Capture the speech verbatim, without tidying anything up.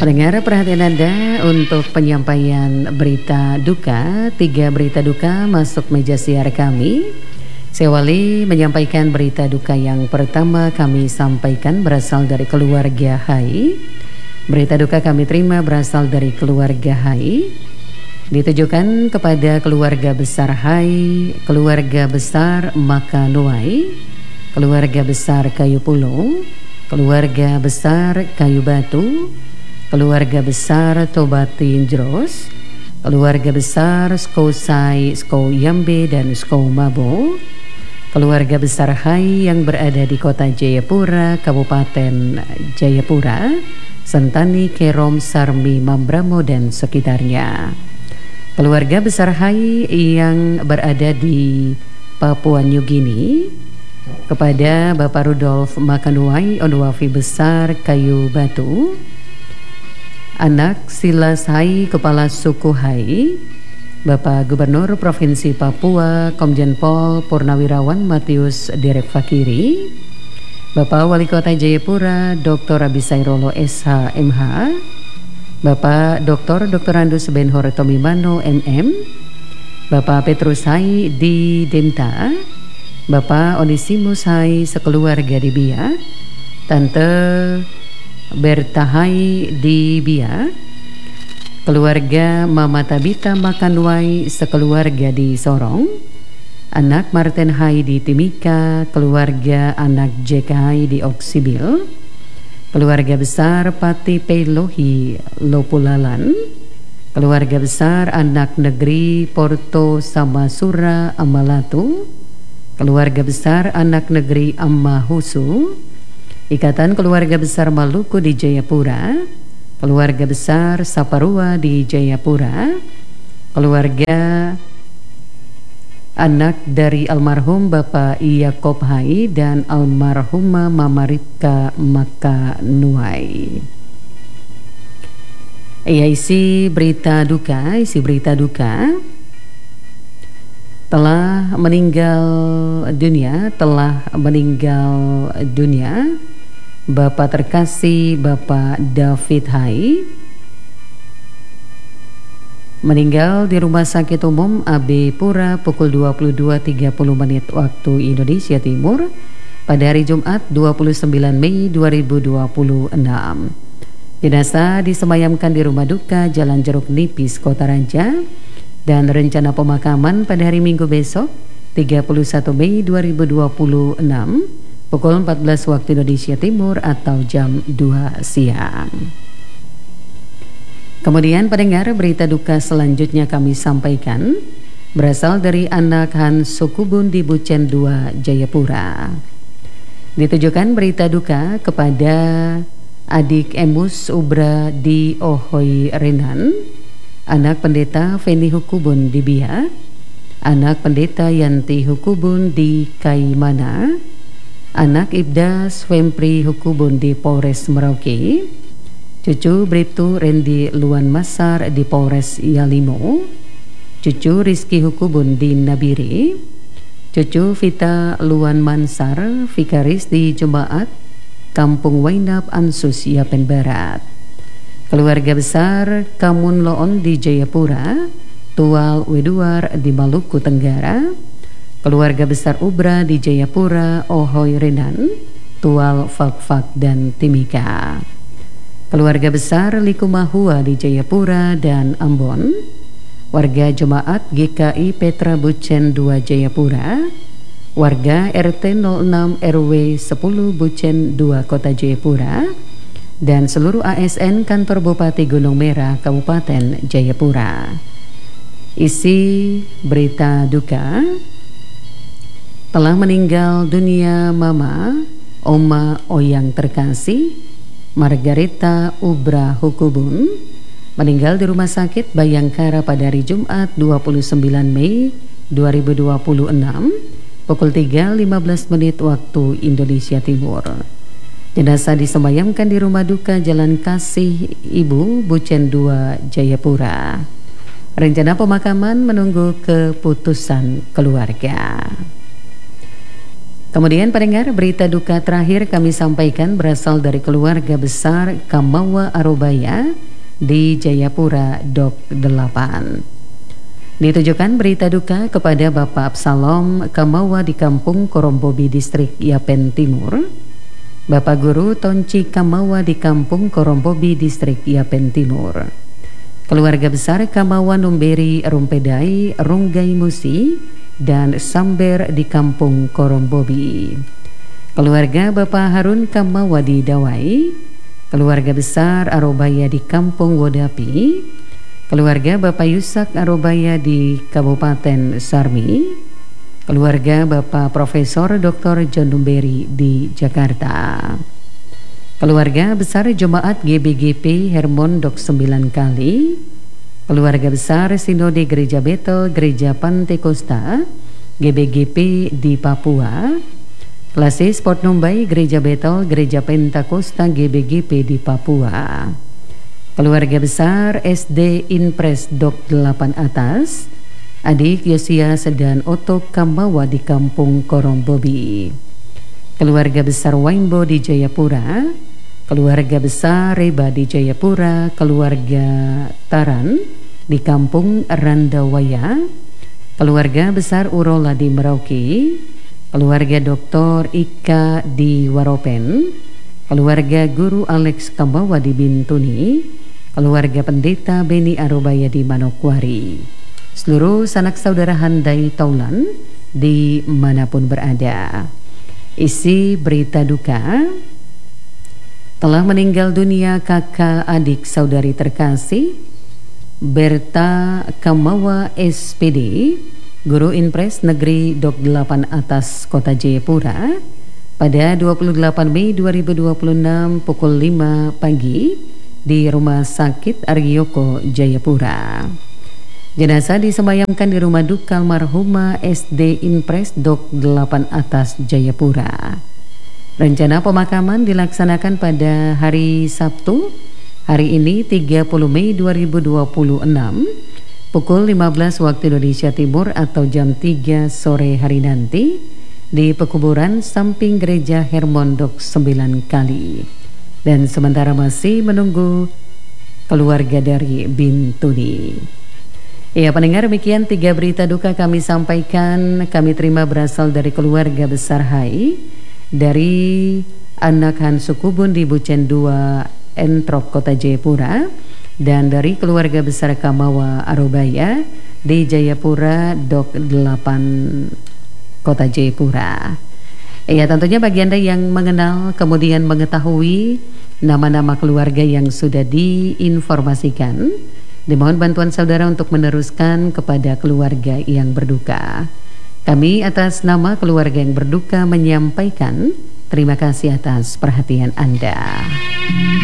Pendengar, perhatian Anda untuk penyampaian berita duka. Tiga berita duka masuk meja siar kami. Saya Wali menyampaikan berita duka yang pertama kami sampaikan berasal dari keluarga Hai. Berita duka kami terima berasal dari keluarga Hai, ditujukan kepada keluarga besar Hai, keluarga besar Makanuai, keluarga besar Kayu Pulau, keluarga besar Kayu Batu, keluarga besar Tobatin Jros, keluarga besar Skosai, Sko Yambe dan Sko Mabo, keluarga besar Hai yang berada di kota Jayapura, Kabupaten Jayapura, Sentani, Kerom, Sarmi, Mambramo dan sekitarnya. Keluarga besar Hai yang berada di Papua New Guinea, kepada Bapak Rudolf Makanuai, Odoafi besar Kayu Batu, anak Silas Hai, Kepala Suku Hai, Bapak Gubernur Provinsi Papua, Komjen Pol Purnawirawan Matius Derek Fakiri, Bapak Wali Kota Jayapura, Doktor Abisairolo S H M H, Bapak Doktor Doktorandus Benhor Tomimano M M, Bapak Petrus Hai di Demta, Bapak Onisimus Hai sekeluarga di Bia, Tante Berta Hai di Bia, keluarga Mama Tabita Makanwai sekeluarga di Sorong, anak Martin Hai di Timika, keluarga anak J K Hai di Oksibil, keluarga besar Pati Pelohi Lopulalan, keluarga besar anak negeri Porto Samasura Amalatu, keluarga besar anak negeri Ammahusu, Ikatan Keluarga Besar Maluku di Jayapura, keluarga besar Saparua di Jayapura, keluarga anak dari almarhum Bapak Yakob Hai dan almarhumah Mama Ripka Makanuai. Ya, isi berita duka, isi berita duka. Telah meninggal dunia, telah meninggal dunia Bapak terkasih Bapak David Hai, meninggal di Rumah Sakit Umum A B Pura pukul dua puluh dua tiga puluh menit waktu Indonesia Timur pada hari Jumat dua puluh sembilan Mei dua ribu dua puluh enam. Jenazah disemayamkan di Rumah Duka Jalan Jeruk Nipis, Kota Raja, dan rencana pemakaman pada hari Minggu besok tiga puluh satu Mei dua ribu dua puluh enam pukul empat belas waktu Indonesia Timur atau jam dua siang. Kemudian pendengar, berita duka selanjutnya kami sampaikan berasal dari anak Hans Sukubun di Bucen dua Jayapura. Ditujukan berita duka kepada adik Emus Ubra di Ohoi Renan, anak pendeta Feni Hukubun di Bia, anak pendeta Yanti Hukubun di Kaimana, anak Ibda Swempri Hukubun di Polres Merauke, cucu Bribtu Rendi Luan Masar di Polres Yalimo, cucu Rizky Hukubun di Nabiri, cucu Vita Luan Mansar, vikaris di Jemaat Kampung Wainap Ansus Yapen Barat, keluarga besar Kamun Loon di Jayapura, Tual Weduar di Maluku Tenggara, keluarga besar Ubra di Jayapura, Ohoi Renan, Tual Fakfak dan Timika, keluarga besar Likumahua di Jayapura dan Ambon, warga Jemaat G K I Petra Bucen dua Jayapura, warga R T nol enam R W sepuluh Bucen dua Kota Jayapura, dan seluruh A S N Kantor Bupati Gunung Merah Kabupaten Jayapura. Isi berita duka: telah meninggal dunia Mama Oma Oyang terkasih Margareta Ubra Hukubun, meninggal di Rumah Sakit Bayangkara pada hari Jumat dua puluh sembilan Mei dua ribu dua puluh enam pukul tiga lima belas menit waktu Indonesia Timur. Jenazah disemayamkan di Rumah Duka Jalan Kasih Ibu Bucen dua Jayapura. Rencana pemakaman menunggu keputusan keluarga. Kemudian pendengar, berita duka terakhir kami sampaikan berasal dari keluarga besar Kamawa Arobaya di Jayapura Dok delapan. Ditujukan berita duka kepada Bapak Absalom Kamawa di Kampung Korombobi, Distrik Yapen Timur, Bapak Guru Tonci Kamawa di Kampung Korombobi, Distrik Yapen Timur, keluarga besar Kamawa Numberi Rumpedai Runggai Musi dan Samber di Kampung Korombobi, keluarga Bapak Harun Kamawa di Dawai, keluarga besar Arobaya di Kampung Wodapi, keluarga Bapak Yusak Arobaya di Kabupaten Sarmi, keluarga Bapak Profesor Doktor John Numberi di Jakarta, keluarga besar Jemaat G B G P Hermon Dok sembilan kali, keluarga besar Sinode Gereja Betel Gereja Pantekosta G B G P di Papua, Klase Sport Numbai Gereja Betel Gereja Pentakosta G B G P di Papua, keluarga besar S D Inpres Dok delapan atas, adik Yosias dan Oto Kamawa di Kampung Korombobi, keluarga besar Waimbo di Jayapura, keluarga besar Reba di Jayapura, keluarga Taran di Kampung Randawaya, keluarga besar Urola di Merauke, keluarga Doktor Ika di Waropen, keluarga Guru Alex Kamawa di Bintuni, keluarga Pendeta Beni Arobaya di Manokwari, seluruh sanak saudara Handai Taulan di manapun berada. Isi berita duka: telah meninggal dunia kakak adik saudari terkasih Berta Kamawa S P D, Guru Inpres Negeri Dok delapan atas Kota Jayapura pada dua puluh delapan Mei dua ribu dua puluh enam pukul lima pagi di Rumah Sakit Argyoko Jayapura. Jenazah disemayamkan di rumah duka almarhumah S D Inpres Dok delapan atas Jayapura. Rencana pemakaman dilaksanakan pada hari Sabtu, hari ini tiga puluh Mei dua ribu dua puluh enam pukul lima belas waktu Indonesia Timur atau jam tiga sore hari nanti di pekuburan samping Gereja Hermon Dok sembilan kali. Dan sementara masih menunggu keluarga dari Bintuni. Ya pendengar, demikian tiga berita duka kami sampaikan, kami terima berasal dari keluarga besar Hai, dari anak Han Sukubun di Bucen dua Entrok Kota Jayapura, dan dari keluarga besar Kamawa Arobaya di Jayapura Dok delapan Kota Jayapura. Ya tentunya bagi Anda yang mengenal kemudian mengetahui nama-nama keluarga yang sudah diinformasikan, dimohon bantuan saudara untuk meneruskan kepada keluarga yang berduka. Kami atas nama keluarga yang berduka menyampaikan terima kasih atas perhatian Anda.